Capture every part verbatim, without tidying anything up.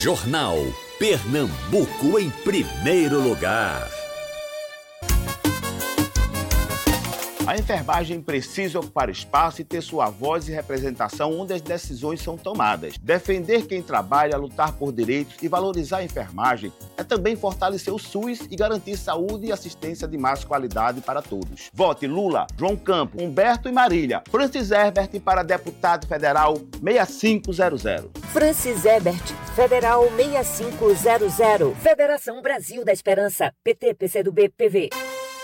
Jornal Pernambuco em primeiro lugar. A enfermagem precisa ocupar espaço e ter sua voz e representação onde as decisões são tomadas. Defender quem trabalha, lutar por direitos e valorizar a enfermagem é também fortalecer o SUS e garantir saúde e assistência de mais qualidade para todos. Vote Lula, João Campos, Humberto e Marília. Francis Herbert para deputado federal seis cinco zero zero. Francis Herbert, federal seis cinco zero zero. Federação Brasil da Esperança, P T, P C do B, P V.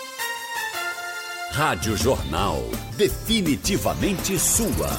Rádio Jornal, definitivamente sua.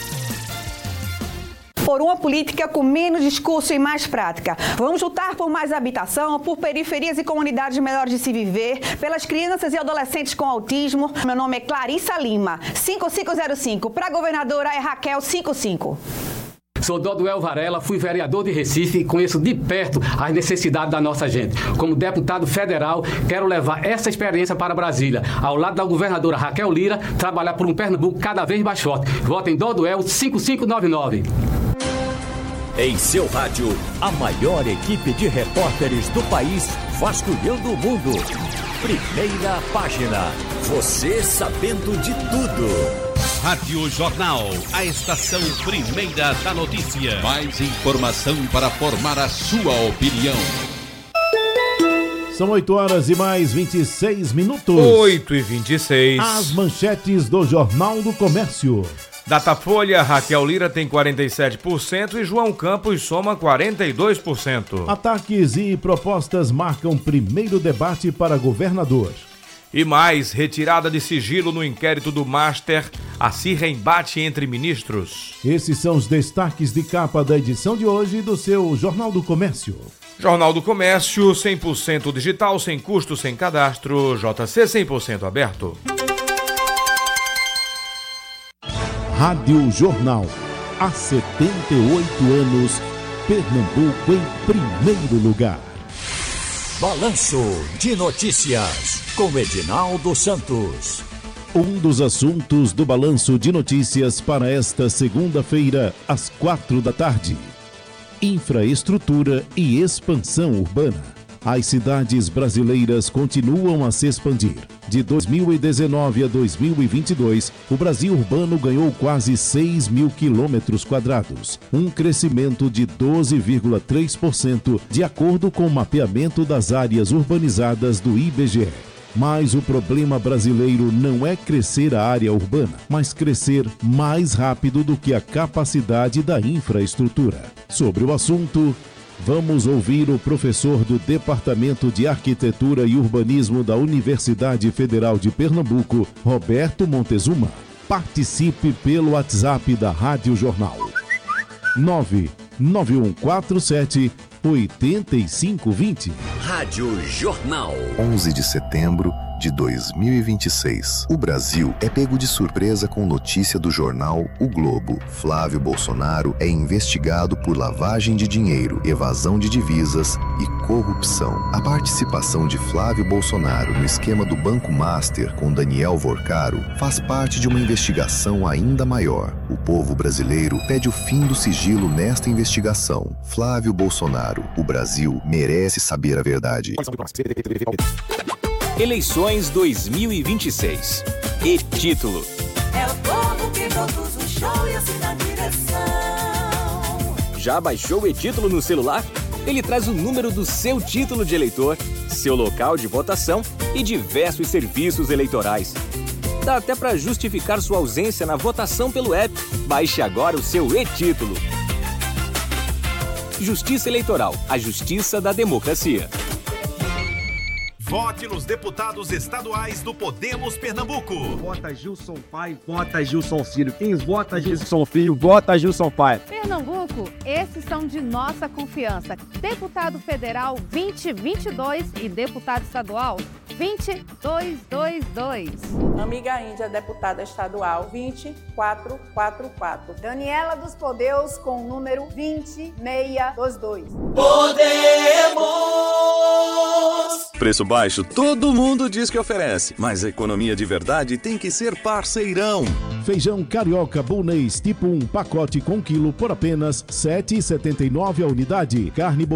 Por uma política com menos discurso e mais prática. Vamos lutar por mais habitação, por periferias e comunidades melhores de se viver, pelas crianças e adolescentes com autismo. Meu nome é Clarissa Lima, cinco cinco zero cinco. Para a governadora é Raquel cinquenta e cinco. Sou Doduel Varela, fui vereador de Recife e conheço de perto as necessidades da nossa gente. Como deputado federal, quero levar essa experiência para Brasília. Ao lado da governadora Raquel Lira, trabalhar por um Pernambuco cada vez mais forte. Vote em Doduel cinco cinco nove nove. Em seu rádio, a maior equipe de repórteres do país vasculhando o mundo. Primeira página. Você sabendo de tudo. Rádio Jornal, a estação primeira da notícia. Mais informação para formar a sua opinião. São oito horas e mais vinte e seis minutos. oito e vinte e seis. As manchetes do Jornal do Comércio. Datafolha, Raquel Lira tem quarenta e sete por cento e João Campos soma quarenta e dois por cento. Ataques e propostas marcam primeiro debate para governador. E mais, retirada de sigilo no inquérito do Master, acirra embate entre ministros. Esses são os destaques de capa da edição de hoje do seu Jornal do Comércio. Jornal do Comércio, cem por cento digital, sem custo, sem cadastro, J C cem por cento aberto. Rádio Jornal, há setenta e oito anos, Pernambuco em primeiro lugar. Balanço de Notícias, com Edinaldo Santos. Um dos assuntos do Balanço de Notícias para esta segunda-feira, às quatro da tarde. Infraestrutura e expansão urbana. As cidades brasileiras continuam a se expandir. De dois mil e dezenove a dois mil e vinte e dois, o Brasil urbano ganhou quase seis mil quilômetros quadrados, um crescimento de doze vírgula três por cento, de acordo com o mapeamento das áreas urbanizadas do I B G E. Mas o problema brasileiro não é crescer a área urbana, mas crescer mais rápido do que a capacidade da infraestrutura. Sobre o assunto, vamos ouvir o professor do Departamento de Arquitetura e Urbanismo da Universidade Federal de Pernambuco, Roberto Montezuma. Participe pelo WhatsApp da Rádio Jornal. nove nove um quatro sete oito cinco dois zero. Rádio Jornal. onze de setembro de dois mil e vinte e seis. O Brasil é pego de surpresa com notícia do jornal O Globo. Flávio Bolsonaro é investigado por lavagem de dinheiro, evasão de divisas e corrupção. A participação de Flávio Bolsonaro no esquema do Banco Master com Daniel Vorcaro faz parte de uma investigação ainda maior. O povo brasileiro pede o fim do sigilo nesta investigação. Flávio Bolsonaro, o Brasil merece saber a verdade. Eleições dois mil e vinte e seis. E título: é o povo que produz o show e assim na direção. Já baixou o e-título no celular? Ele traz o número do seu título de eleitor, seu local de votação e diversos serviços eleitorais. Dá até para justificar sua ausência na votação pelo app. Baixe agora o seu e-título. Justiça Eleitoral, a justiça da democracia. Vote nos deputados estaduais do Podemos Pernambuco. Vota Gilson Pai, vota Gilson Filho. Quem vota Gilson Filho, vota Gilson Pai. Pernambuco, esses são de nossa confiança. Deputado federal vinte vinte e dois e deputado estadual vinte dois dois dois. Amiga Índia, deputada estadual vinte quatro quatro quatro. Daniela dos Podeus com o número vinte seiscentos e vinte e dois. Podemos! Preço baixo, todo mundo diz que oferece, mas a economia de verdade tem que ser parceirão. Feijão carioca bolonês tipo um, pacote com quilo por apenas sete reais e setenta e nove centavos a unidade. Carne